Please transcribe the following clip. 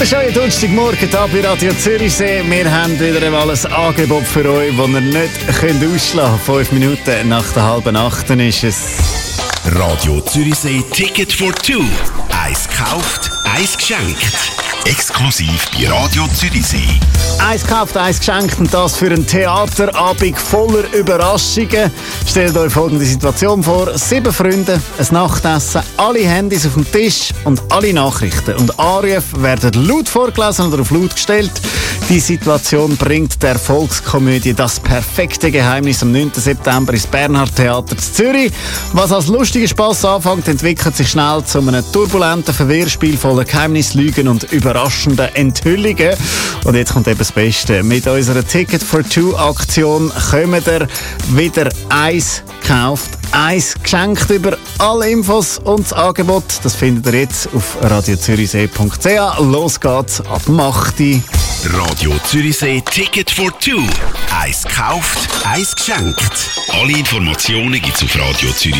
Wunderschönen Donnerstagmorgen hier bei Radio Zürichsee. Wir haben wieder einmal ein Angebot für euch, das ihr nicht ausschlafen könnt. 5 Minuten nach der 7:30 ist es. Radio Zürichsee Ticket for Two. Eins gekauft, eins geschenkt. Exklusiv bei Radio Zürichsee. Eins gekauft, eins geschenkt und das für einen Theaterabend voller Überraschungen. Stellt euch folgende Situation vor. 7 Freunde, ein Nachtessen, alle Handys auf dem Tisch und alle Nachrichten und Anrufe werden laut vorgelesen oder auf laut gestellt. Die Situation bringt der Erfolgskomödie «Das perfekte Geheimnis» am 9. September ins Bernhard Theater in Zürich. Was als lustiger Spass anfängt, entwickelt sich schnell zu einem turbulenten Verwirrspiel voller Geheimnis, Lügen und überraschenden Enthüllungen. Und jetzt kommt eben das Beste. Mit unserer Ticket for Two Aktion kommen ihr wieder eins gekauft, eins geschenkt. Über alle Infos und das Angebot, das findet ihr jetzt auf radiozürichsee.ch. Los geht's ab 8 Uhr. Radio Zürichsee Ticket for Two. Eins gekauft, eins geschenkt. Alle Informationen gibt's auf radiozürichsee.ch.